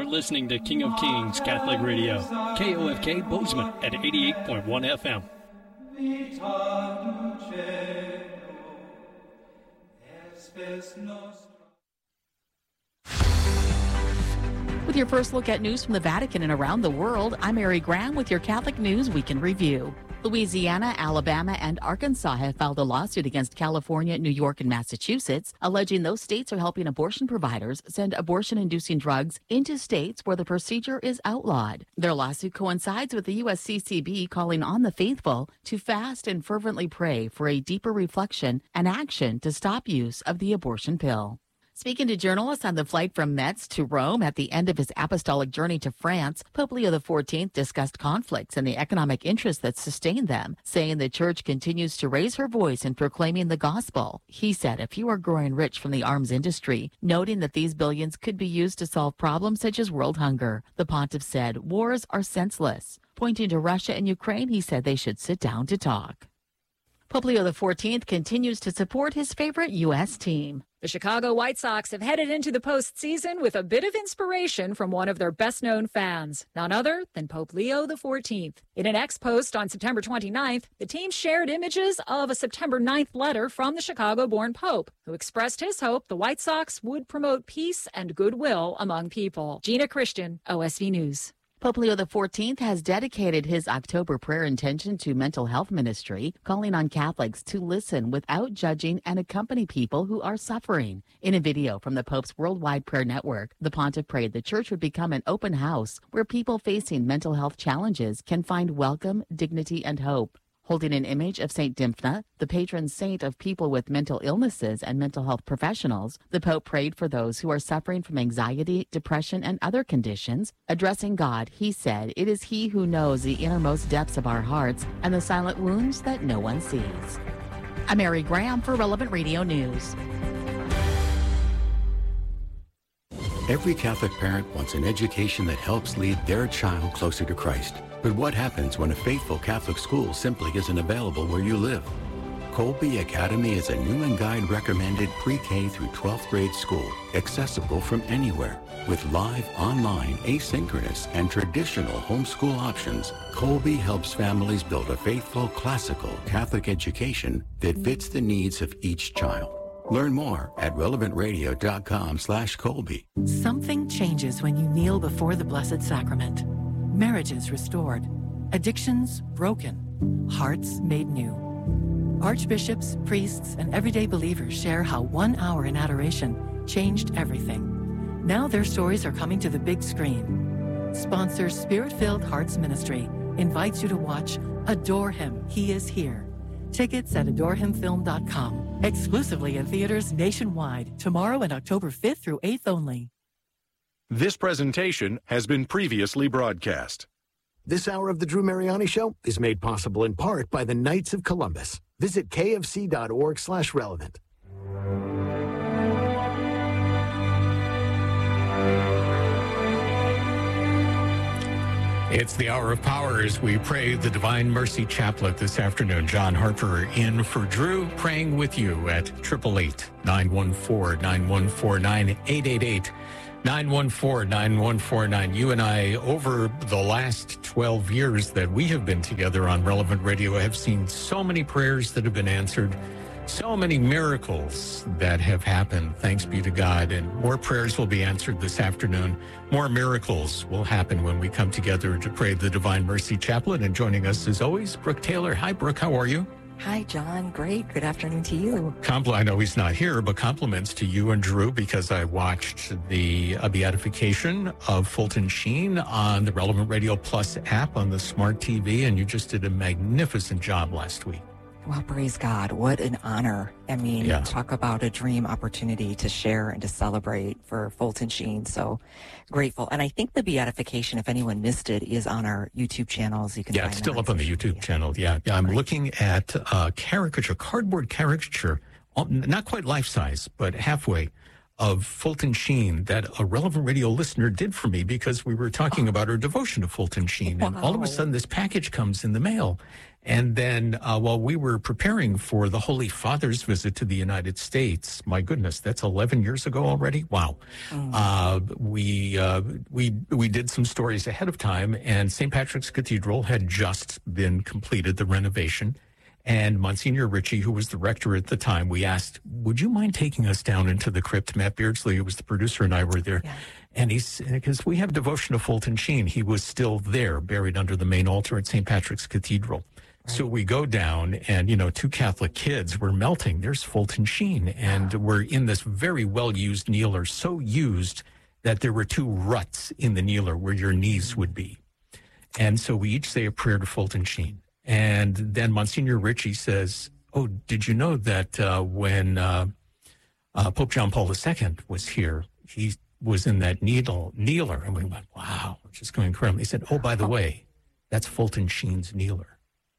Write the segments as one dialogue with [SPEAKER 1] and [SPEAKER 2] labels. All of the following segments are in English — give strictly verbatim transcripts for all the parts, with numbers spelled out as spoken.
[SPEAKER 1] listening to King of Kings Catholic Radio, K O F K Bozeman at eighty-eight point one F M.
[SPEAKER 2] With your first look at news from the Vatican and around the world, I'm Mary Graham with your Catholic News Week in Review. Louisiana, Alabama, and Arkansas have filed a lawsuit against California, New York, and Massachusetts, alleging those states are helping abortion providers send abortion-inducing drugs into states where the procedure is outlawed. Their lawsuit coincides with the U S C C B calling on the faithful to fast and fervently pray for a deeper reflection and action to stop use of the abortion pill. Speaking to journalists on the flight from Metz to Rome at the end of his apostolic journey to France, Pope Leo the fourteenth discussed conflicts and the economic interests that sustain them, saying the church continues to raise her voice in proclaiming the gospel. He said a few are growing rich from the arms industry, noting that these billions could be used to solve problems such as world hunger. The pontiff said wars are senseless. Pointing to Russia and Ukraine, he said they should sit down to talk. Pope Leo the fourteenth continues to support his favorite U S team.
[SPEAKER 3] The Chicago White Sox have headed into the postseason with a bit of inspiration from one of their best-known fans, none other than Pope Leo the fourteenth. In an X-post on September twenty-ninth, the team shared images of a September ninth letter from the Chicago-born Pope, who expressed his hope the White Sox would promote peace and goodwill among people. Gina Christian, O S V News.
[SPEAKER 2] Pope Leo the fourteenth has dedicated his October prayer intention to mental health ministry, calling on Catholics to listen without judging and accompany people who are suffering. In a video from the Pope's Worldwide Prayer Network, the pontiff prayed the church would become an open house where people facing mental health challenges can find welcome, dignity, and hope. Holding an image of Saint Dymphna, the patron saint of people with mental illnesses and mental health professionals, the Pope prayed for those who are suffering from anxiety, depression, and other conditions. Addressing God, he said, "It is He who knows the innermost depths of our hearts and the silent wounds that no one sees." I'm Mary Graham for Relevant Radio News.
[SPEAKER 4] Every Catholic parent wants an education that helps lead their child closer to Christ. But what happens when a faithful Catholic school simply isn't available where you live? Colby Academy is a Newman Guide recommended pre-K through twelfth grade school, accessible from anywhere. With live, online, asynchronous, and traditional homeschool options, Colby helps families build a faithful, classical Catholic education that fits the needs of each child. Learn more at relevant radio dot com slash Colby.
[SPEAKER 5] Something changes when you kneel before the Blessed Sacrament. Marriages restored, addictions broken, hearts made new. Archbishops, priests, and everyday believers share how one hour in adoration changed everything. Now their stories are coming to the big screen. Sponsor Spirit-Filled Hearts Ministry invites you to watch Adore Him, He is Here. Tickets at adore him film dot com. Exclusively in theaters nationwide, tomorrow and October fifth through eighth only.
[SPEAKER 6] This presentation has been previously broadcast.
[SPEAKER 7] This hour of the Drew Mariani Show is made possible in part by the Knights of Columbus. Visit k f c dot org slash relevant.
[SPEAKER 8] It's the hour of power as we pray the Divine Mercy Chaplet this afternoon. John Harper in for Drew, praying with you at eight eight eight, nine one four, nine one four nine, eight eight eight, nine one four, nine one four nine. You and I, over the last twelve years that we have been together on Relevant Radio, have seen so many prayers that have been answered, so many miracles that have happened, thanks be to God. And more prayers will be answered this afternoon. More miracles will happen when we come together to pray the Divine Mercy Chaplet. And joining us, as always, Brooke Taylor. Hi, Brooke. How are you?
[SPEAKER 9] Hi, John. Great. Good afternoon to you.
[SPEAKER 8] Compl- I know he's not here, but compliments to you and Drew, because I watched the uh, beatification of Fulton Sheen on the Relevant Radio Plus app on the smart T V, and you just did a magnificent job last week.
[SPEAKER 9] Well, praise God. What an honor. I mean, yeah. Talk about a dream opportunity to share and to celebrate for Fulton Sheen. So grateful. And I think the beatification, if anyone missed it, is on our YouTube channels. You can
[SPEAKER 8] Yeah,
[SPEAKER 9] find
[SPEAKER 8] it's still
[SPEAKER 9] on
[SPEAKER 8] up on the YouTube media. channel. Yeah, yeah. I'm Great. looking at a caricature, cardboard caricature, not quite life-size, but halfway, of Fulton Sheen that a Relevant Radio listener did for me because we were talking oh. about our devotion to Fulton Sheen. Wow. And all of a sudden, this package comes in the mail. And then uh, while we were preparing for the Holy Father's visit to the United States, my goodness, that's eleven years ago already. Wow. Mm. Uh, we, uh, we, we did some stories ahead of time, and Saint Patrick's Cathedral had just been completed, the renovation. And Monsignor Ritchie, who was the rector at the time, we asked, would you mind taking us down into the crypt? Matt Beardsley, who was the producer, and I were there. Yeah. And he's, because we have devotion to Fulton Sheen, he was still there, buried under the main altar at Saint Patrick's Cathedral. So we go down and, you know, two Catholic kids were melting. There's Fulton Sheen. And we're in this very well-used kneeler, so used that there were two ruts in the kneeler where your knees would be. And so we each say a prayer to Fulton Sheen. And then Monsignor Ritchie says, oh, did you know that uh, when uh, uh, Pope John Paul the Second was here, he was in that needle, kneeler? And we went, wow, which is going incredible. He said, oh, by the way, that's Fulton Sheen's kneeler.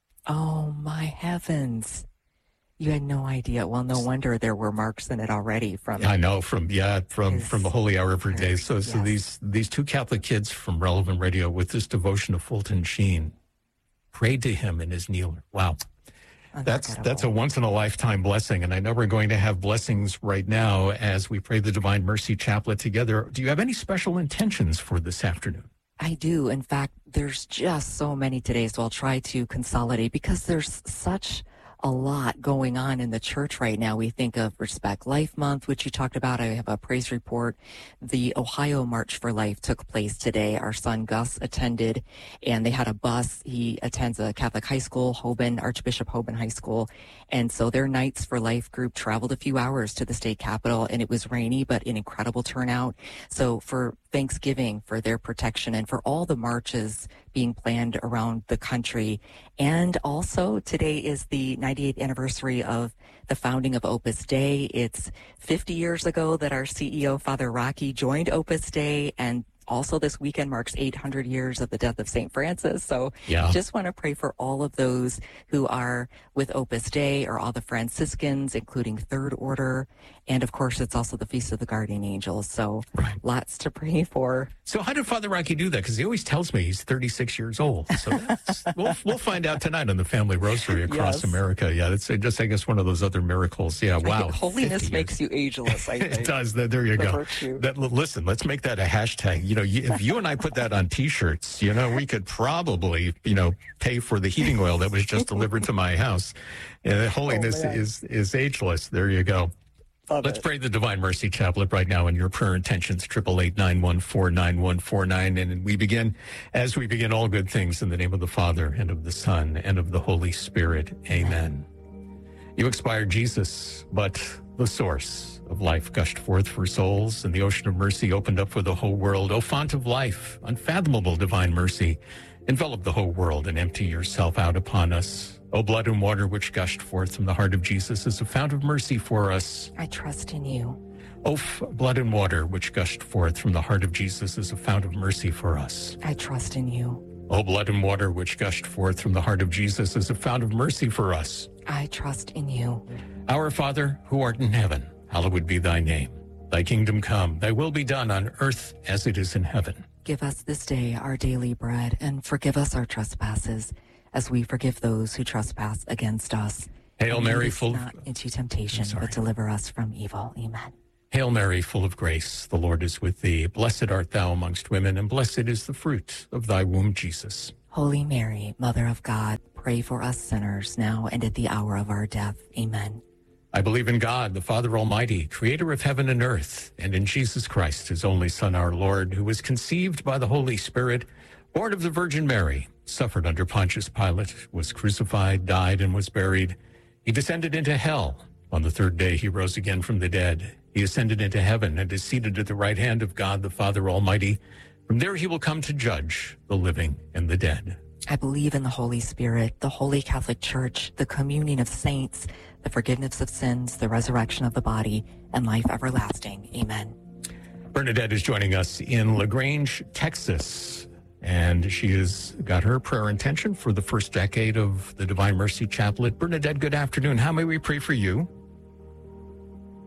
[SPEAKER 9] Oh, my heavens. You had no idea. Well, no wonder there were marks in it already from...
[SPEAKER 8] I know, from, yeah, from, from the Holy Hour every day. So, yes. so these, these two Catholic kids from Relevant Radio with this devotion to Fulton Sheen prayed to him in his kneeler. Wow. That's, that's a once-in-a-lifetime blessing, and I know we're going to have blessings right now as we pray the Divine Mercy Chaplet together. Do you have any special intentions for this afternoon?
[SPEAKER 9] I do. In fact, there's just so many today, so I'll try to consolidate because there's such a lot going on in the church right now. We think of Respect Life Month, which you talked about. I have a praise report. The Ohio March for Life took place today. Our son Gus attended, and they had a bus. He attends a Catholic high school, Hoban, Archbishop Hoban High School. And so their Knights for Life group traveled a few hours to the state capitol, and it was rainy, but an incredible turnout. So for Thanksgiving, for their protection, and for all the marches being planned around the country. And also today is the ninety-eighth anniversary of the founding of Opus Dei. It's fifty years ago that our C E O, Father Rocky, joined Opus Dei, and also this weekend marks eight hundred years of the death of Saint Francis. So yeah. just want to pray for all of those who are with Opus Dei or all the Franciscans, including Third Order. And of course, it's also the Feast of the Guardian Angels. So right. lots to pray for.
[SPEAKER 8] So how did Father Rocky do that? Because he always tells me he's thirty-six years old. So that's, we'll, we'll find out tonight on the Family Rosary across yes. America. Yeah, it's just, I guess, one of those other miracles. Yeah, wow.
[SPEAKER 9] Holiness makes you ageless, I think.
[SPEAKER 8] It does. There you
[SPEAKER 9] the
[SPEAKER 8] go.
[SPEAKER 9] Virtue.
[SPEAKER 8] That, listen, let's make that a hashtag. You know, if you and I put that on T-shirts, you know, we could probably, you know, pay for the heating oil that was just delivered to my house. Uh, holiness oh, is, is ageless. There you go. Love Let's it. Pray the Divine Mercy Chaplet right now in your prayer intentions, triple eight nine one four nine one four nine. And we begin, as we begin all good things, in the name of the Father, and of the Son, and of the Holy Spirit. Amen. You expired, Jesus, but the source of life gushed forth for souls, and the ocean of mercy opened up for the whole world. O font of life, unfathomable divine mercy, envelop the whole world and empty yourself out upon us. O blood and water which gushed forth from the heart of Jesus is a fount of mercy for us.
[SPEAKER 9] I trust in you.
[SPEAKER 8] O f- blood and water which gushed forth from the heart of Jesus is a fount of mercy for us.
[SPEAKER 9] I trust in you.
[SPEAKER 8] O blood and water which gushed forth from the heart of Jesus is a fount of mercy for us.
[SPEAKER 9] I trust in you.
[SPEAKER 8] Our Father, who art in heaven, hallowed be thy name. Thy kingdom come, thy will be done on earth as it is in heaven.
[SPEAKER 9] Give us this day our daily bread, and forgive us our trespasses, as we forgive those who trespass against us.
[SPEAKER 8] Hail Mary, full
[SPEAKER 9] not into temptation, but deliver us from evil. Amen.
[SPEAKER 8] Hail Mary, full of grace, the Lord is with thee. Blessed art thou amongst women, and blessed is the fruit of thy womb, Jesus.
[SPEAKER 9] Holy Mary, Mother of God, pray for us sinners, now and at the hour of our death. Amen.
[SPEAKER 8] I believe in God, the Father Almighty, creator of heaven and earth, and in Jesus Christ, his only Son, our Lord, who was conceived by the Holy Spirit, born of the Virgin Mary, suffered under Pontius Pilate, was crucified, died, and was buried. He descended into hell. On the third day, he rose again from the dead. He ascended into heaven and is seated at the right hand of God, the Father Almighty. From there, he will come to judge the living and the dead.
[SPEAKER 9] I believe in the Holy Spirit, the Holy Catholic Church, the communion of saints, the forgiveness of sins, the resurrection of the body, and life everlasting. Amen.
[SPEAKER 8] Bernadette is joining us in LaGrange, Texas. And she has got her prayer intention for the first decade of the Divine Mercy Chaplet. Bernadette, good afternoon. How may we pray for you?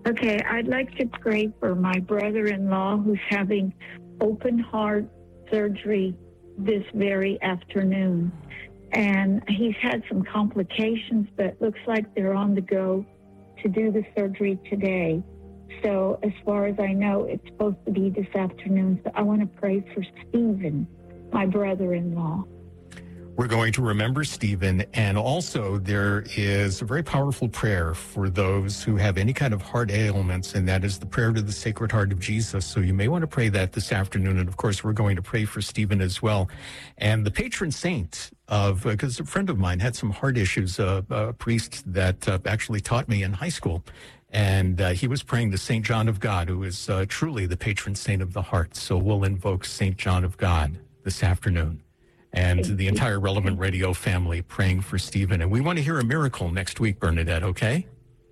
[SPEAKER 10] Okay, I'd like to pray for my brother-in-law who's having open heart surgery this very afternoon. And he's had some complications, but looks like they're on the go to do the surgery today. So as far as I know, it's supposed to be this afternoon. So I want to pray for Stephen, my brother-in-law.
[SPEAKER 8] We're going to remember Stephen, and also there is a very powerful prayer for those who have any kind of heart ailments, and that is the prayer to the Sacred Heart of Jesus. So you may want to pray that this afternoon, and of course we're going to pray for Stephen as well. And the patron saint of, because uh, a friend of mine had some heart issues, uh, a priest that uh, actually taught me in high school, and uh, he was praying to Saint John of God, who is uh, truly the patron saint of the heart. So we'll invoke Saint John of God this afternoon. And the entire Relevant Radio family praying for Stephen. And we want to hear a miracle next week, Bernadette, okay?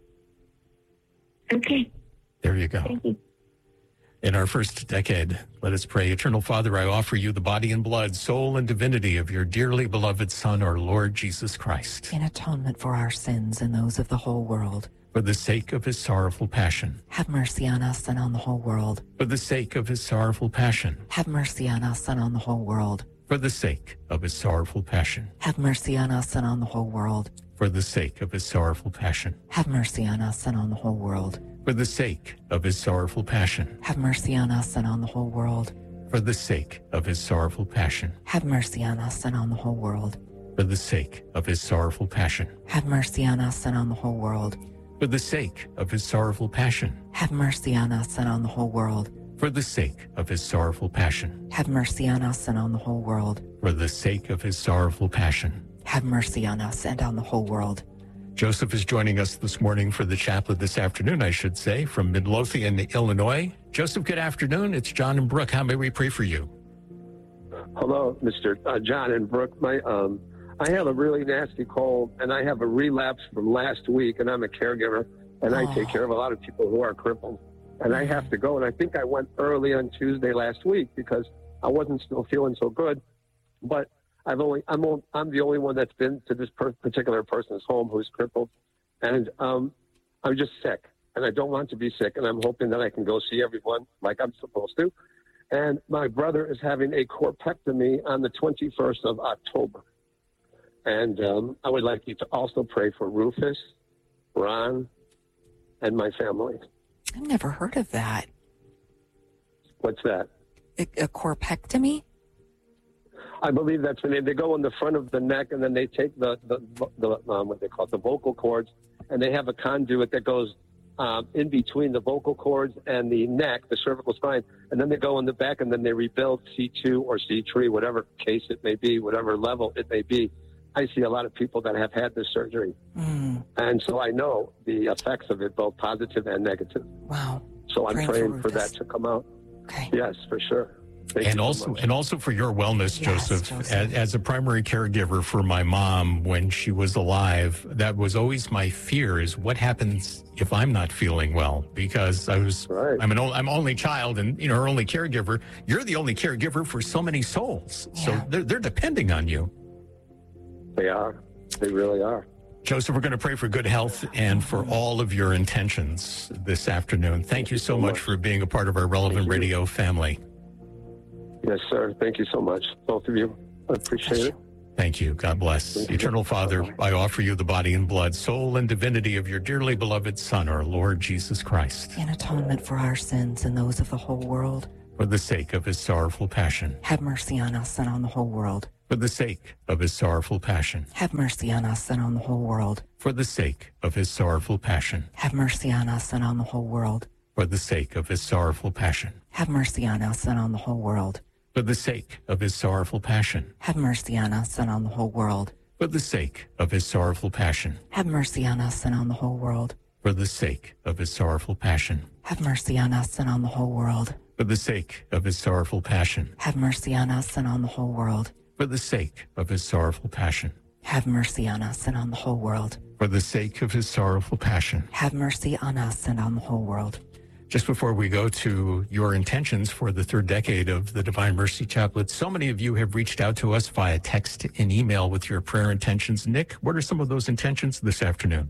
[SPEAKER 10] Okay.
[SPEAKER 8] There you go.
[SPEAKER 10] Thank you.
[SPEAKER 8] In our first decade, let us pray. Eternal Father, I offer you the body and blood, soul and divinity of your dearly beloved Son, our Lord Jesus Christ.
[SPEAKER 9] In atonement for our sins and those of the whole world.
[SPEAKER 8] For the sake of his sorrowful passion.
[SPEAKER 9] Have mercy on us and on the whole world.
[SPEAKER 8] For the sake of his sorrowful passion.
[SPEAKER 9] Have mercy on us and on the whole world.
[SPEAKER 8] For the sake of his sorrowful passion.
[SPEAKER 9] Have mercy on us and on the whole world.
[SPEAKER 8] For the sake of his sorrowful passion.
[SPEAKER 9] Have mercy on us and on the whole world.
[SPEAKER 8] For the sake of his sorrowful passion.
[SPEAKER 9] Have mercy on us and on the whole world.
[SPEAKER 8] For the sake of his sorrowful passion.
[SPEAKER 9] Have mercy on us and on the whole world.
[SPEAKER 8] For the sake of his sorrowful passion.
[SPEAKER 9] Have mercy on us and on the whole world.
[SPEAKER 8] For the sake of his sorrowful passion.
[SPEAKER 9] Have mercy on us and on the whole world.
[SPEAKER 8] For the sake of his sorrowful passion.
[SPEAKER 9] Have mercy on us and on the whole world.
[SPEAKER 8] For the sake of his sorrowful passion.
[SPEAKER 9] Have mercy on us and on the whole world.
[SPEAKER 8] Joseph is joining us this morning for the chaplet this afternoon, I should say, from Midlothian, Illinois. Joseph, good afternoon. It's John and Brooke. How may we pray for you?
[SPEAKER 11] Hello, Mister Uh, John and Brooke. My, um, I have a really nasty cold, and I have a relapse from last week, and I'm a caregiver, and I oh. take care of a lot of people who are crippled. And I have to go, and I think I went early on Tuesday last week because I wasn't still feeling so good. But I've only I'm only, I'm the only one that's been to this per- particular person's home who's crippled, and um, I'm just sick, and I don't want to be sick, and I'm hoping that I can go see everyone like I'm supposed to. And my brother is having a corpectomy on the twenty-first of October, and um, I would like you to also pray for Rufus, Ron, and my family.
[SPEAKER 9] I've never heard of that.
[SPEAKER 11] What's that?
[SPEAKER 9] A, a corpectomy?
[SPEAKER 11] I believe that's the name. They go in the front of the neck, and then they take the, the, the um, what they call it, the vocal cords, and they have a conduit that goes um, in between the vocal cords and the neck, the cervical spine, and then they go in the back, and then they rebuild C two or C three, whatever case it may be, whatever level it may be. I see a lot of people that have had this surgery. Mm. And so I know the effects of it, both positive and negative.
[SPEAKER 9] Wow.
[SPEAKER 11] So I'm praying, praying for,
[SPEAKER 9] for
[SPEAKER 11] that to come out.
[SPEAKER 9] Okay.
[SPEAKER 11] Yes, for sure. Thank
[SPEAKER 8] and
[SPEAKER 11] you
[SPEAKER 8] also,
[SPEAKER 11] so much.
[SPEAKER 8] and also for your wellness,
[SPEAKER 9] yes,
[SPEAKER 8] Joseph.
[SPEAKER 9] Joseph.
[SPEAKER 8] As, as a primary caregiver for my mom when she was alive, that was always my fear: is what happens if I'm not feeling well? Because I was,
[SPEAKER 11] right.
[SPEAKER 8] I'm an, I'm only child, and you know, her only caregiver. You're the only caregiver for so many souls,
[SPEAKER 9] yeah.
[SPEAKER 8] so they're, they're depending on you.
[SPEAKER 11] They are. They really are.
[SPEAKER 8] Joseph, we're going to pray for good health and for all of your intentions this afternoon. Thank, Thank you so much, much for being a part of our Relevant Radio family.
[SPEAKER 11] Yes, sir. Thank you so much, both of you. I appreciate it.
[SPEAKER 8] Thank you. God bless.
[SPEAKER 11] Thank
[SPEAKER 8] Eternal
[SPEAKER 11] you.
[SPEAKER 8] Father, I offer you the body and blood, soul and divinity of your dearly beloved Son, our Lord Jesus Christ.
[SPEAKER 9] In atonement for our sins and those of the whole world.
[SPEAKER 8] For the sake of his sorrowful passion.
[SPEAKER 9] Have mercy on us and on the whole world.
[SPEAKER 8] For the sake of his sorrowful passion.
[SPEAKER 9] Have mercy on us and on the whole world.
[SPEAKER 8] For the sake of his sorrowful passion.
[SPEAKER 9] Have mercy on us and on the whole world.
[SPEAKER 8] For the sake of his sorrowful passion.
[SPEAKER 9] Have mercy on us and on the whole world.
[SPEAKER 8] For the sake of his sorrowful passion.
[SPEAKER 9] Have mercy on us and on the whole world.
[SPEAKER 8] For the sake of his sorrowful passion.
[SPEAKER 9] Have mercy on us and on the whole world.
[SPEAKER 8] For the sake of his sorrowful passion.
[SPEAKER 9] Have mercy on us and on the whole world.
[SPEAKER 8] For the sake of his sorrowful passion.
[SPEAKER 9] Have mercy on us and on the whole world.
[SPEAKER 8] For the sake of his sorrowful passion.
[SPEAKER 9] Have mercy on us and on the whole world.
[SPEAKER 8] For the sake of his sorrowful passion.
[SPEAKER 9] Have mercy on us and on the whole world.
[SPEAKER 8] Just before we go to your intentions for the third decade of the Divine Mercy Chaplet, so many of you have reached out to us via text and email with your prayer intentions. Nick, what are some of those intentions this afternoon?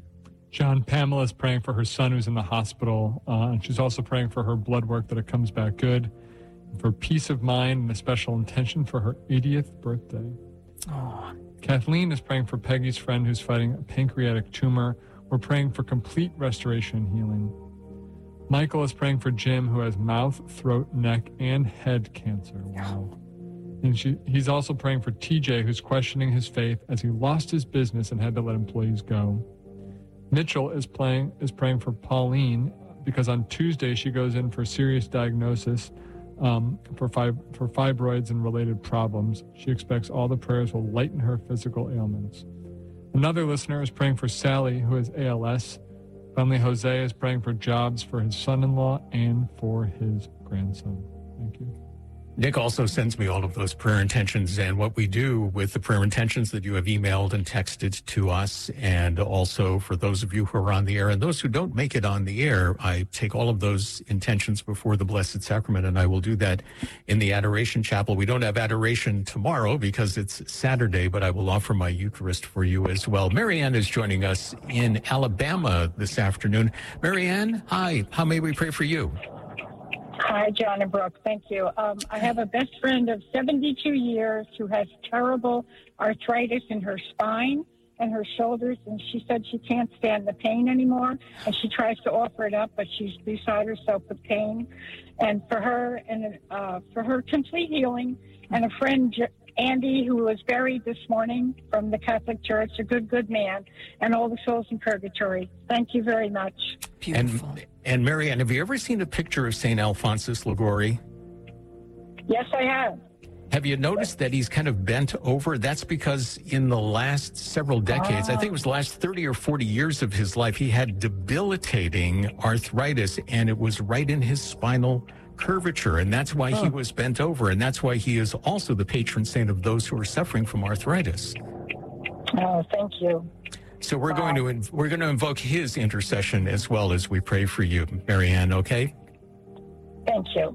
[SPEAKER 12] John, Pamela is praying for her son who's in the hospital, uh, and she's also praying for her blood work that it comes back good, for peace of mind and a special intention for her eightieth birthday.
[SPEAKER 9] Oh.
[SPEAKER 12] Kathleen is praying for Peggy's friend who's fighting a pancreatic tumor. We're praying for complete restoration and healing. Michael is praying for Jim, who has mouth, throat, neck, and head cancer. Wow. And she, he's also praying for T J, who's questioning his faith as he lost his business and had to let employees go. Mitchell is playing is praying for Pauline because on Tuesday she goes in for serious diagnosis um, for fib- for fibroids and related problems. She expects all the prayers will lighten her physical ailments. Another listener is praying for Sally, who has A L S. Finally, Jose is praying for jobs for his son-in-law and for his grandson. Thank you.
[SPEAKER 8] Nick also sends me all of those prayer intentions and what we do with the prayer intentions that you have emailed and texted to us. And also for those of you who are on the air and those who don't make it on the air, I take all of those intentions before the Blessed Sacrament, and I will do that in the Adoration Chapel. We don't have adoration tomorrow because it's Saturday, but I will offer my Eucharist for you as well. Marianne is joining us in Alabama this afternoon. Marianne, hi. How may we pray for you?
[SPEAKER 13] Hi, John and Brooke. Thank you. Um, I have a best friend of seventy-two years who has terrible arthritis in her spine and her shoulders, and she said she can't stand the pain anymore, and she tries to offer it up, but she's beside herself with pain. And for her, and uh, for her complete healing, and a friend, Andy, who was buried this morning from the Catholic Church, a good, good man, and all the souls in purgatory. Thank you very much.
[SPEAKER 8] Beautiful. And, and Marianne, have you ever seen a picture of Saint Alphonsus Liguori?
[SPEAKER 13] Yes, I have.
[SPEAKER 8] Have you noticed that he's kind of bent over? That's because in the last several decades, oh. I think it was the last thirty or forty years of his life, he had debilitating arthritis, and it was right in his spinal curvature, and that's why oh. he was bent over, and that's why he is also the patron saint of those who are suffering from arthritis.
[SPEAKER 13] Oh, thank you.
[SPEAKER 8] So we're
[SPEAKER 13] wow.
[SPEAKER 8] going to we're going to invoke his intercession as well as we pray for you, Marianne, okay?
[SPEAKER 13] Thank you.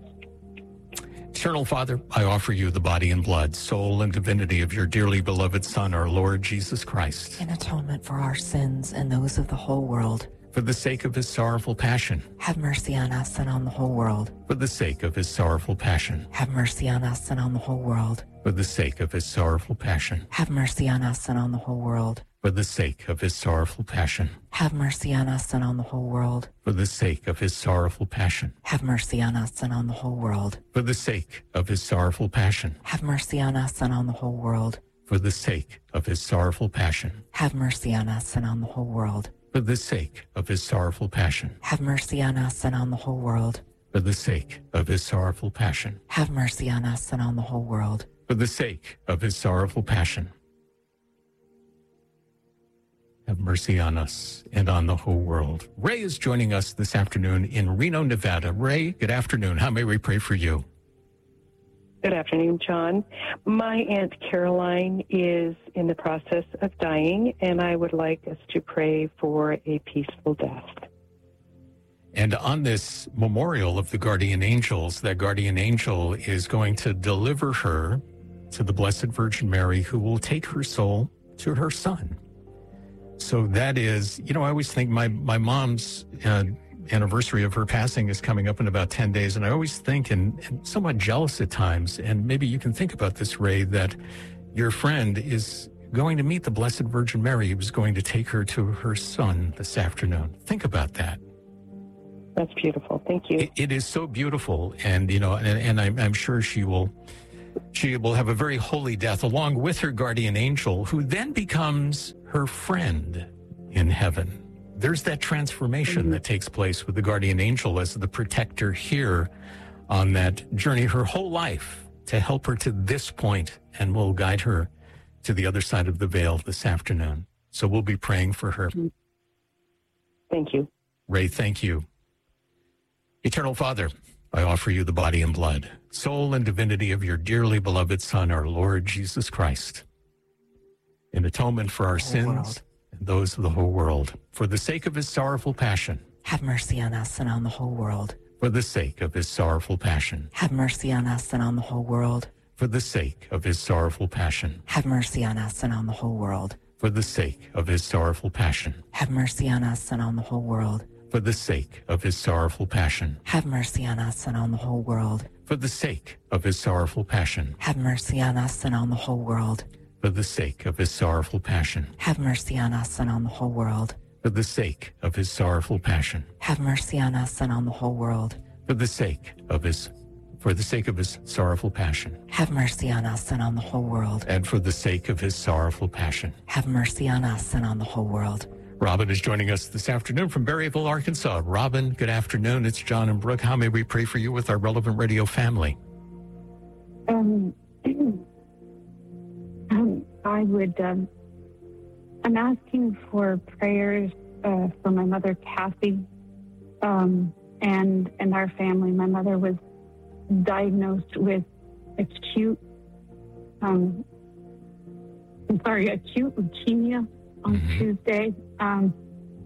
[SPEAKER 8] Eternal Father, I offer you the body and blood, soul and divinity of your dearly beloved Son, our Lord Jesus Christ.
[SPEAKER 9] In atonement for our sins and those of the whole world.
[SPEAKER 8] For the sake of his sorrowful passion.
[SPEAKER 9] Have mercy on us and on the whole world.
[SPEAKER 8] For the sake of his sorrowful passion.
[SPEAKER 9] Have mercy on us and on the whole world.
[SPEAKER 8] For the sake of his sorrowful passion.
[SPEAKER 9] Have mercy on us and on the whole world.
[SPEAKER 8] For the sake of his sorrowful passion.
[SPEAKER 9] Have mercy on us and on the whole world.
[SPEAKER 8] For the sake of his sorrowful passion.
[SPEAKER 9] Have mercy on us and on the whole world.
[SPEAKER 8] For the sake of his sorrowful passion.
[SPEAKER 9] Have mercy on us and on the whole world.
[SPEAKER 8] For the sake of his sorrowful passion.
[SPEAKER 9] Have mercy on us and on the whole world.
[SPEAKER 8] For the sake of his sorrowful passion.
[SPEAKER 9] Have mercy on us and on the whole world.
[SPEAKER 8] For the sake of his sorrowful passion.
[SPEAKER 9] Have mercy on us and on the whole world.
[SPEAKER 8] For the sake of his sorrowful passion. Have mercy on us and on the whole world. Ray is joining us this afternoon in Reno, Nevada. Ray, good afternoon. How may we pray for you?
[SPEAKER 14] Good afternoon, John. My Aunt Caroline is in the process of dying, and I would like us to pray for a peaceful death.
[SPEAKER 8] And on this memorial of the guardian angels, that guardian angel is going to deliver her to the Blessed Virgin Mary, who will take her soul to her son. So that is, you know, I always think my, my mom's uh, anniversary of her passing is coming up in about ten days. And I always think, and, and somewhat jealous at times, and maybe you can think about this, Ray, that your friend is going to meet the Blessed Virgin Mary, who was going to take her to her son this afternoon. Think about that.
[SPEAKER 14] That's beautiful. Thank you.
[SPEAKER 8] It, it is so beautiful. And, you know, and, and I'm, I'm sure she will, she will have a very holy death along with her guardian angel, who then becomes her friend in heaven. There's that transformation mm-hmm. that takes place with the guardian angel as the protector here on that journey her whole life to help her to this point, and will guide her to the other side of the veil this afternoon. So we'll be praying for her.
[SPEAKER 14] Thank you.
[SPEAKER 8] Ray, thank you. Eternal Father, I offer you the body and blood, soul and divinity of your dearly beloved Son, our Lord Jesus Christ, in atonement for our sins world. and those of the whole world, for the sake of his sorrowful passion.
[SPEAKER 9] Have mercy on us and on the whole world.
[SPEAKER 8] For the sake of his sorrowful passion.
[SPEAKER 9] Have mercy on us and on the whole world.
[SPEAKER 8] For the sake of his sorrowful passion.
[SPEAKER 9] Have mercy on us and on the whole world.
[SPEAKER 8] for the sake of his sorrowful passion.
[SPEAKER 9] Have mercy on us and on the whole world.
[SPEAKER 8] For the sake of his sorrowful passion.
[SPEAKER 9] Have mercy on us and on the whole world.
[SPEAKER 8] For the sake of his sorrowful passion.
[SPEAKER 9] Have mercy on us and on the whole world.
[SPEAKER 8] For the sake of his sorrowful passion.
[SPEAKER 9] Have mercy on us and on the whole world.
[SPEAKER 8] For the sake of his sorrowful passion.
[SPEAKER 9] Have mercy on us and on the whole world.
[SPEAKER 8] For the sake of his for the sake of his sorrowful passion.
[SPEAKER 9] Have mercy on us and on the whole world.
[SPEAKER 8] And for the sake of his sorrowful passion.
[SPEAKER 9] Have mercy on us and on the whole world.
[SPEAKER 8] Robin is joining us this afternoon from Berryville, Arkansas. Robin, good afternoon. It's John and Brooke. How may we pray for you with our Relevant Radio family?
[SPEAKER 10] Um, um I would, um, I'm asking for prayers uh, for my mother, Kathy, um, and, and our family. My mother was diagnosed with acute, um, I'm sorry, acute leukemia on mm-hmm. Tuesday. Um,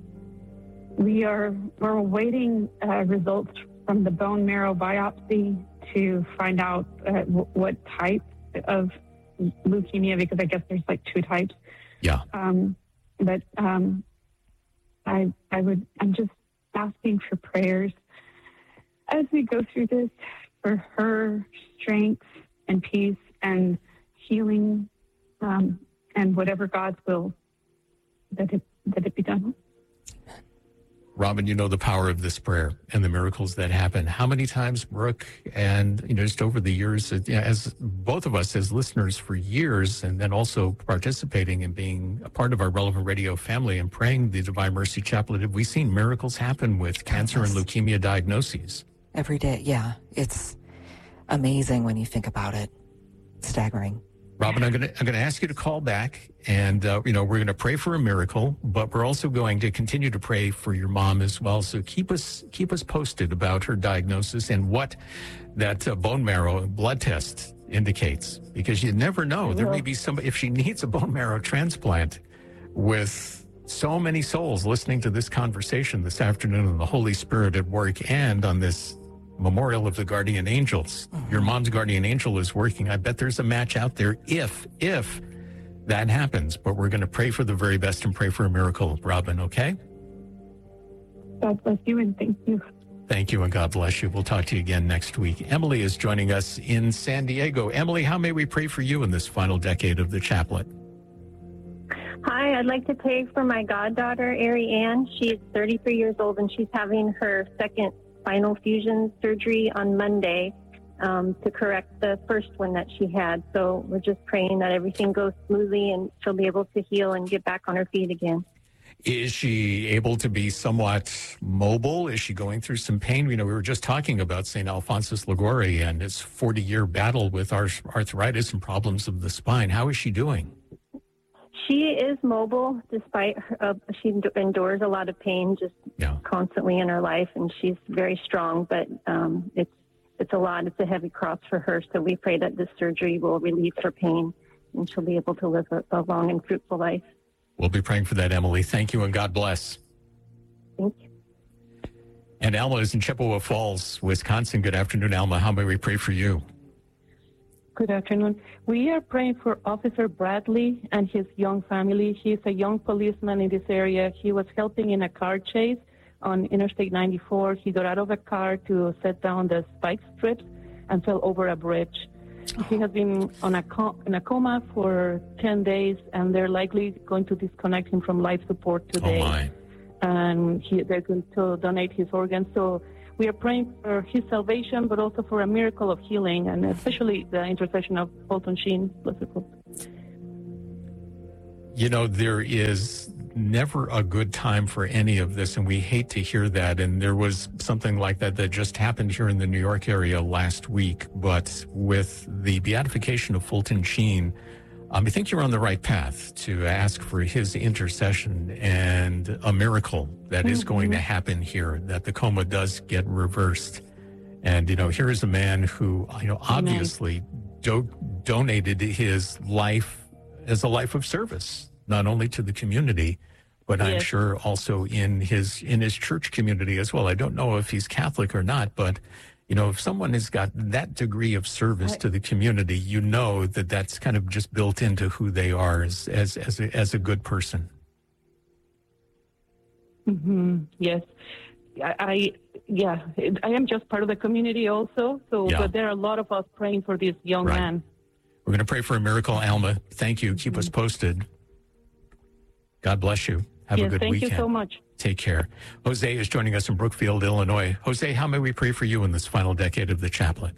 [SPEAKER 10] we are, we're awaiting uh, results from the bone marrow biopsy to find out uh, w- what type of leukemia, because I guess there's like two types.
[SPEAKER 8] Yeah.
[SPEAKER 10] Um, but um, I, I would, I'm just asking for prayers as we go through this, for her strength and peace and healing, um, and whatever God's will, that it, that it be done.
[SPEAKER 8] Robin, you know the power of this prayer and the miracles that happen. How many times, Brooke, and you know, just over the years, as both of us as listeners for years, and then also participating and being a part of our Relevant Radio family and praying the Divine Mercy Chaplet, have we seen miracles happen with cancer and leukemia diagnoses?
[SPEAKER 9] Every day, yeah. It's amazing when you think about it. Staggering.
[SPEAKER 8] Robin, I'm going to I'm going to ask you to call back, and uh, you know we're going to pray for a miracle, but we're also going to continue to pray for your mom as well. So keep us keep us posted about her diagnosis and what that uh, bone marrow blood test indicates, because you never know. There may be somebody, if she needs a bone marrow transplant, with so many souls listening to this conversation this afternoon, and the Holy Spirit at work, and on this Memorial of the Guardian Angels. Mm-hmm. Your mom's guardian angel is working. I bet there's a match out there if, if that happens. But we're going to pray for the very best and pray for a miracle, Robin, okay?
[SPEAKER 10] God bless you and thank you.
[SPEAKER 8] Thank you and God bless you. We'll talk to you again next week. Emily is joining us in San Diego. Emily, how may we pray for you in this final decade of the chaplet?
[SPEAKER 15] Hi, I'd like to pray for my goddaughter, Ari Ann. She's thirty-three years old and she's having her second spinal fusion surgery on Monday um, to correct the first one that she had. So we're just praying that everything goes smoothly and she'll be able to heal and get back on her feet again.
[SPEAKER 8] Is she able to be somewhat mobile? Is she going through some pain? You know, we were just talking about Saint Alphonsus Liguori and his forty-year battle with arthritis and problems of the spine. How is she doing?
[SPEAKER 15] She is mobile, despite her, uh, she endures a lot of pain just yeah. constantly in her life, and she's very strong. But um, it's it's a lot. It's a heavy cross for her. So we pray that this surgery will relieve her pain, and she'll be able to live a, a long and fruitful life.
[SPEAKER 8] We'll be praying for that, Emily. Thank you, and God bless.
[SPEAKER 15] Thank you.
[SPEAKER 8] And Alma is in Chippewa Falls, Wisconsin. Good afternoon, Alma. How may we pray for you?
[SPEAKER 16] Good afternoon. We are praying for Officer Bradley and his young family. He's a young policeman in this area. He was helping in a car chase on Interstate ninety-four. He got out of a car to set down the spike strips and fell over a bridge. Oh. He has been on a com- in a coma for ten days, and they're likely going to disconnect him from life support today.
[SPEAKER 8] Oh, my.
[SPEAKER 16] And he, they're going to donate his organs. So we are praying for his salvation, but also for a miracle of healing, and especially the intercession of Fulton Sheen.
[SPEAKER 8] You know, there is never a good time for any of this, and we hate to hear that. And there was something like that that just happened here in the New York area last week. But with the beatification of Fulton Sheen, Um, I think you're on the right path to ask for his intercession and a miracle that mm-hmm. is going to happen here, that the coma does get reversed. And, you know, here is a man who, you know, obviously do- donated his life as a life of service, not only to the community, but yes. I'm sure also in his in his church community as well. I don't know if he's Catholic or not, but You know, if someone has got that degree of service to the community, you know that that's kind of just built into who they are as as as a, as a good person.
[SPEAKER 16] Mm-hmm. Yes, I, I yeah I am just part of the community also. So,
[SPEAKER 8] Yeah.
[SPEAKER 16] but there are a lot of us praying for this young
[SPEAKER 8] Right.
[SPEAKER 16] man.
[SPEAKER 8] We're going to pray for a miracle, Alma. Thank you. Keep us posted. God bless you. Have
[SPEAKER 16] yes,
[SPEAKER 8] a good
[SPEAKER 16] thank
[SPEAKER 8] weekend.
[SPEAKER 16] you so much.
[SPEAKER 8] Take care. Jose is joining us in Brookfield, Illinois. Jose, how may we pray for you in this final decade of the chaplet?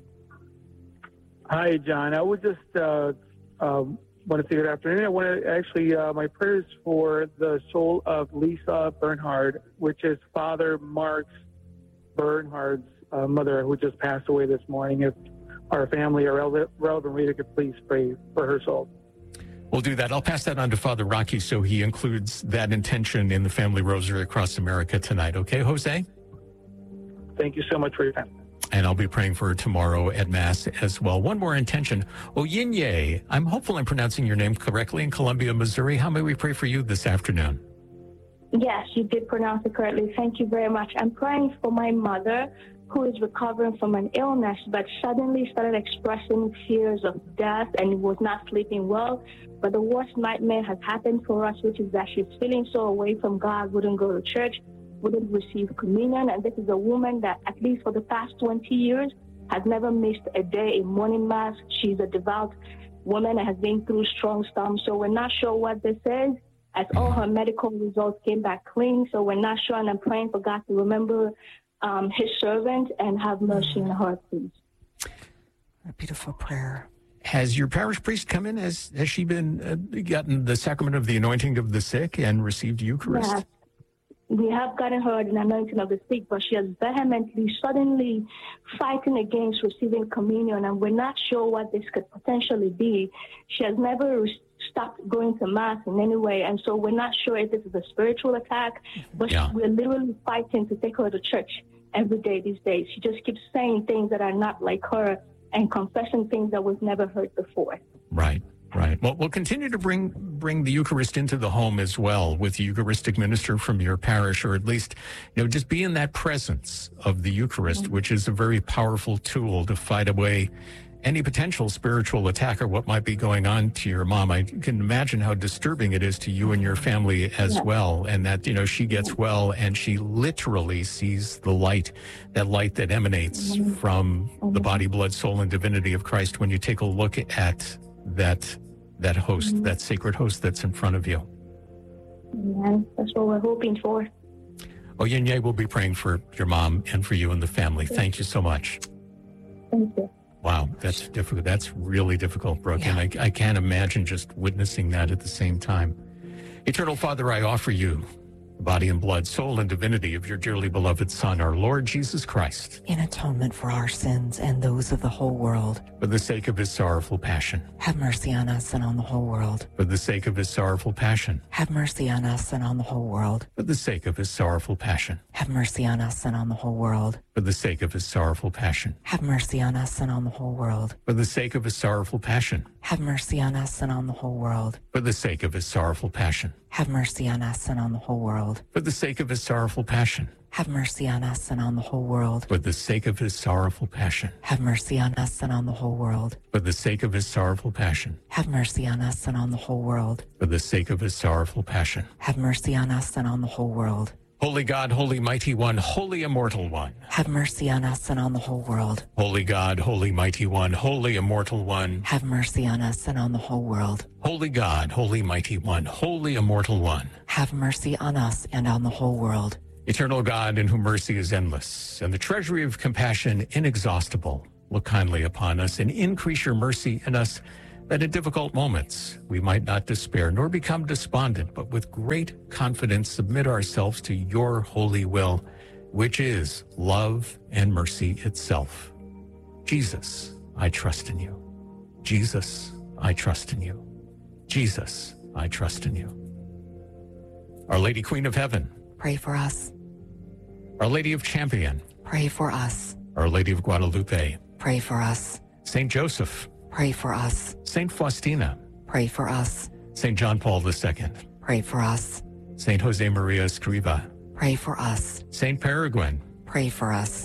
[SPEAKER 17] Hi, John. I would just uh, um, want to say good afternoon. I want to actually, uh, my prayers for the soul of Lisa Bernhard, which is Father Mark Bernhard's uh, mother, who just passed away this morning. If our family or relevant, relevant reader could please pray for her soul.
[SPEAKER 8] We'll do that. I'll pass that on to Father Rocky so he includes that intention in the Family Rosary across America tonight. Okay, Jose?
[SPEAKER 17] Thank you so much for your time.
[SPEAKER 8] And I'll be praying for her tomorrow at Mass as well. One more intention. Oyinye, I'm hopeful I'm pronouncing your name correctly, in Columbia, Missouri. How may we pray for you this afternoon?
[SPEAKER 18] Yes, you did pronounce it correctly. Thank you very much. I'm praying for my mother, who is recovering from an illness, but suddenly started expressing fears of death and was not sleeping well. But the worst nightmare has happened for us, which is that she's feeling so away from God, wouldn't go to church, wouldn't receive communion. And this is a woman that, at least for the past twenty years, has never missed a day in morning mass. She's a devout woman and has been through strong storms. So we're not sure what this is, as all her medical results came back clean. So we're not sure, and I'm praying for God to remember um, his servant and have mercy on her, please.
[SPEAKER 9] A beautiful prayer.
[SPEAKER 8] Has your parish priest come in? Has, has she been uh, gotten the sacrament of the anointing of the sick and received Eucharist?
[SPEAKER 18] Yes. We have gotten her an anointing of the sick, but she has vehemently, suddenly fighting against receiving communion, and we're not sure what this could potentially be. She has never re- stopped going to Mass in any way, and so we're not sure if this is a spiritual attack, but
[SPEAKER 8] Yeah.
[SPEAKER 18] we're literally fighting to take her to church every day these days. She just keeps saying things that are not like her and confessing things that we've never heard before.
[SPEAKER 8] Right, right. Well, we'll continue to bring bring the Eucharist into the home as well with the Eucharistic minister from your parish, or at least, you know, just be in that presence of the Eucharist, which is a very powerful tool to fight away any potential spiritual attack or what might be going on to your mom. I can imagine how disturbing it is to you and your family as
[SPEAKER 18] Yeah.
[SPEAKER 8] well. And that, you know, she gets well and she literally sees the light, that light that emanates from the body, blood, soul, and divinity of Christ when you take a look at that, that host, that sacred host that's in front of you.
[SPEAKER 18] Amen. That's what we're hoping for.
[SPEAKER 8] Oyinye will be praying for your mom and for you and the family. Thank you so much.
[SPEAKER 18] Thank you.
[SPEAKER 8] Wow, that's difficult. That's really difficult, Brooke. And I, I can't imagine just witnessing that at the same time. Eternal Father, I offer you the body and blood, soul and divinity of your dearly beloved Son, our Lord Jesus Christ,
[SPEAKER 9] In atonement for our sins and those of the whole world,
[SPEAKER 8] for the sake of his sorrowful passion.
[SPEAKER 9] have mercy on us and on the whole world.
[SPEAKER 8] For the sake of his sorrowful passion.
[SPEAKER 9] Have mercy on us and on the whole world.
[SPEAKER 8] For the sake of his sorrowful passion.
[SPEAKER 9] Have mercy on us and on the whole world.
[SPEAKER 8] For the sake of his sorrowful passion.
[SPEAKER 9] Have mercy on us and on the whole world.
[SPEAKER 8] For the sake of his sorrowful passion.
[SPEAKER 9] Have mercy on us and on the whole world.
[SPEAKER 8] For the sake of his sorrowful passion.
[SPEAKER 9] Have mercy on us and on the whole world.
[SPEAKER 8] For the sake of his sorrowful passion.
[SPEAKER 9] Have mercy on us and on the whole world.
[SPEAKER 8] For the sake of his sorrowful passion.
[SPEAKER 9] Have mercy on us and on the whole world.
[SPEAKER 8] For the sake of his sorrowful passion.
[SPEAKER 9] Have mercy on us and on the whole world.
[SPEAKER 8] For the sake of his sorrowful passion.
[SPEAKER 9] Have mercy on us and on the whole world.
[SPEAKER 8] Holy God, Holy Mighty One, Holy Immortal One.
[SPEAKER 9] Have mercy on us and on the whole world.
[SPEAKER 8] Holy God, Holy Mighty One, Holy Immortal One.
[SPEAKER 9] Have mercy on us and on the whole world.
[SPEAKER 8] Holy God, Holy Mighty One, Holy Immortal One.
[SPEAKER 9] Have mercy on us and on the whole world.
[SPEAKER 8] Eternal God, in whom mercy is endless, and the treasury of compassion inexhaustible, look kindly upon us and increase your mercy in us, that in difficult moments we might not despair nor become despondent, but with great confidence submit ourselves to your holy will, which is love and mercy itself. Jesus, I trust in you. Jesus, I trust in you. Jesus, I trust in you. Our Lady Queen of Heaven,
[SPEAKER 9] Pray for us.
[SPEAKER 8] Our Lady of Champion,
[SPEAKER 9] Pray for us.
[SPEAKER 8] Our Lady of Guadalupe,
[SPEAKER 9] Pray for us.
[SPEAKER 8] Saint Joseph,
[SPEAKER 9] Pray for us.
[SPEAKER 8] Saint Faustina,
[SPEAKER 9] Pray for us.
[SPEAKER 8] Saint John Paul the Second,
[SPEAKER 9] Pray for us.
[SPEAKER 8] Saint Jose Maria Escriva,
[SPEAKER 9] Pray for us.
[SPEAKER 8] Saint Peregrine,
[SPEAKER 9] Pray for us.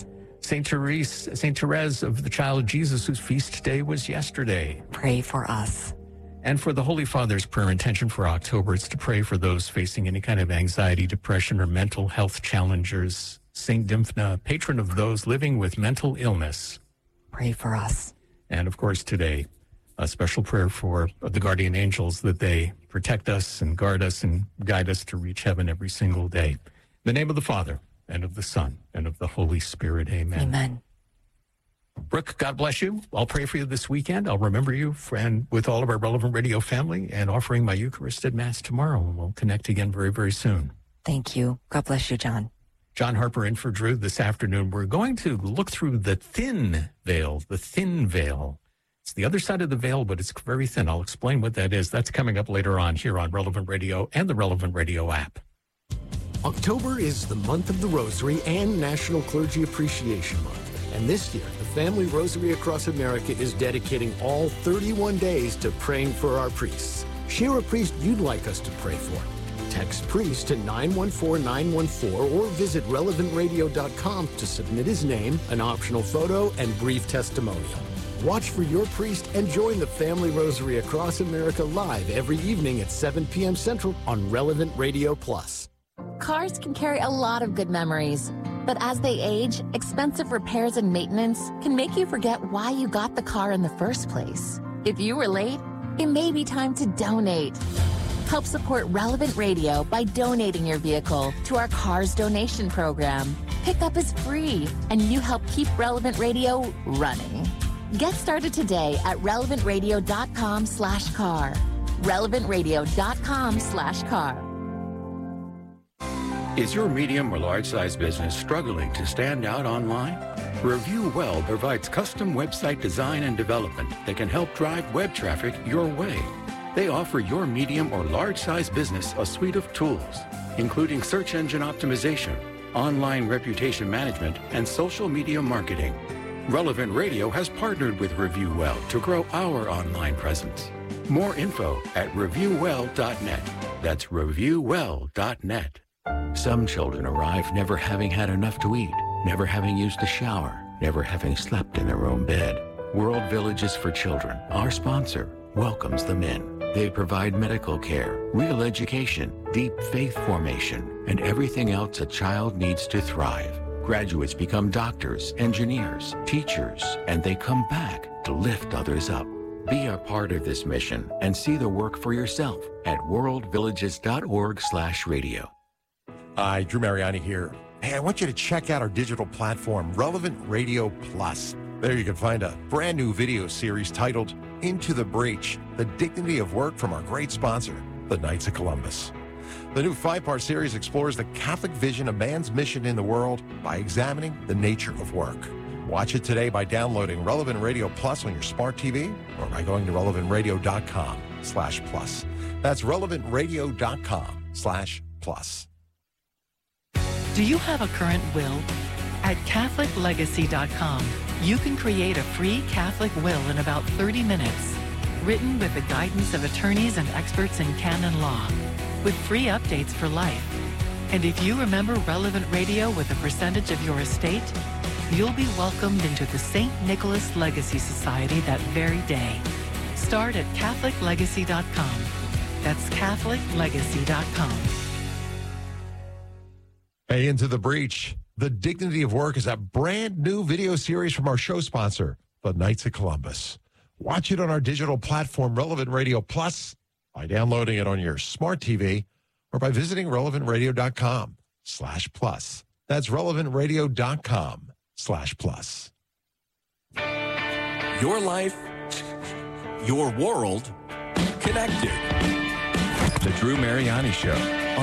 [SPEAKER 8] Saint Therese, Saint Therese of the Child of Jesus, whose feast day was yesterday.
[SPEAKER 9] Pray for us.
[SPEAKER 8] And for the Holy Father's prayer intention for October, it's to pray for those facing any kind of anxiety, depression, or mental health challenges. Saint Dymphna, patron of those living with mental illness.
[SPEAKER 9] Pray for us.
[SPEAKER 8] And of course, today, a special prayer for the guardian angels, that they protect us and guard us and guide us to reach heaven every single day. In the name of the Father, and of the Son, and of the Holy Spirit. Amen.
[SPEAKER 9] Amen.
[SPEAKER 8] Brooke, God bless you. I'll pray for you this weekend. I'll remember you and with all of our Relevant Radio family, and offering my Eucharist at Mass tomorrow. And we'll connect again very, very soon.
[SPEAKER 9] Thank you. God bless you, John.
[SPEAKER 8] John Harper in for Drew this afternoon. We're going to look through the thin veil, the thin veil. It's the other side of the veil, but it's very thin. I'll explain what that is. That's coming up later on here on Relevant Radio and the Relevant Radio app.
[SPEAKER 7] October is the month of the Rosary and National Clergy Appreciation Month. And this year, the Family Rosary Across America is dedicating all thirty-one days to praying for our priests. Share a priest you'd like us to pray for. Text priest to nine one four nine one four or visit relevant radio dot com to submit his name, an optional photo, and brief testimonial. Watch for your priest and join the Family Rosary Across America live every evening at seven p.m. Central on Relevant Radio Plus.
[SPEAKER 19] Cars can carry a lot of good memories, but as they age, expensive repairs and maintenance can make you forget why you got the car in the first place. If you were late, it may be time to donate. Help support Relevant Radio by donating your vehicle to our Cars Donation Program. Pickup is free, and you help keep Relevant Radio running. Get started today at relevant radio dot com slash car. relevant radio dot com slash car.
[SPEAKER 4] Is your medium or large size business struggling to stand out online? Review Well provides custom website design and development that can help drive web traffic your way. They offer your medium or large size business a suite of tools, including search engine optimization, online reputation management, and social media marketing. Relevant Radio has partnered with Review Well to grow our online presence. More info at review well dot net. That's review well dot net. Some children arrive never having had enough to eat, never having used a shower, never having slept in their own bed. World Villages for Children, our sponsor, welcomes them in. They provide medical care, real education, deep faith formation, and everything else a child needs to thrive. Graduates become doctors, engineers, teachers, and they come back to lift others up. Be a part of this mission and see the work for yourself at world villages dot org slash radio.
[SPEAKER 20] Hi, Drew Mariani here. Hey, I want you to check out our digital platform, Relevant Radio Plus. There you can find a brand new video series titled Into the Breach, The Dignity of Work from our great sponsor, the Knights of Columbus. The new five-part series explores the Catholic vision of man's mission in the world by examining the nature of work. Watch it today by downloading Relevant Radio Plus on your smart T V or by going to relevant radio dot com slash plus. That's relevant radio dot com slash plus.
[SPEAKER 5] Do you have a current will? At catholic legacy dot com, you can create a free Catholic will in about thirty minutes, written with the guidance of attorneys and experts in canon law, with free updates for life. And if you remember Relevant Radio with a percentage of your estate, you'll be welcomed into the Saint Nicholas Legacy Society that very day. Start at catholic legacy dot com. That's catholic legacy dot com.
[SPEAKER 20] Hey, Into the Breach. The Dignity of Work is a brand new video series from our show sponsor, the Knights of Columbus. Watch it on our digital platform, Relevant Radio Plus, by downloading it on your smart T V or by visiting relevant radio dot com slash plus. That's relevant radio dot com slash plus.
[SPEAKER 21] Your life, your world, connected. The Drew Mariani Show.